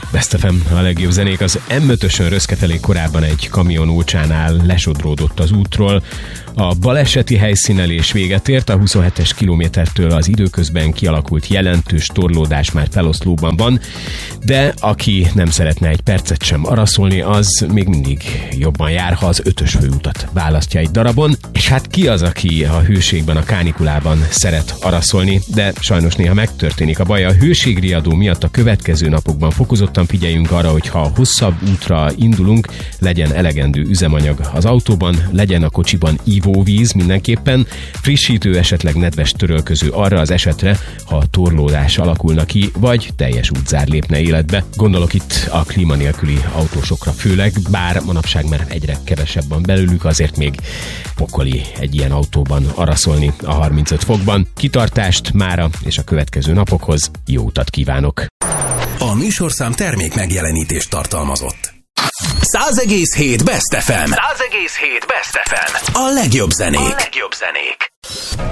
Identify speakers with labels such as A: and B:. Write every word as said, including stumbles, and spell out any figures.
A: Best ef em, a legjobb zenék. Az em ötösön Röszke felé korábban egy kamion Ócsánál lesodródott az útról. A baleseti helyszínelés véget ért, a huszonhetes kilométertől az időközben kialakult jelentős torlódás már feloszlóban van, de aki nem szeretne egy percet sem araszolni, az még mindig jobban jár, ha az ötös főutat választja egy darabon. És hát ki az, aki a hőségben, a kánikulában szeret araszolni, de sajnos néha megtörténik a baj. A hőségriadó miatt a következő napokban fokozottan figyeljünk arra, hogy ha hosszabb útra indulunk, legyen elegendő üzemanyag az autóban, legyen a kocsiban ivóvíz mindenképpen, frissítő, esetleg nedves törölköző arra az esetre, ha a torlódás alakulna ki, vagy teljes útzár lépne életbe. Gondolok itt a klíma nélküli autósokra főleg, bár manapság már egyre kevesebb van belőlük, azért még pokoli egy ilyen autóban araszolni a harmincöt fokban. Kitartást mára és a következő napokhoz, jó utat kívánok!
B: A műsorszám termék megjelenítést tartalmazott. száz egész hét Best ef em. száz egész hét Best ef em. A legjobb zenék. A legjobb zenék.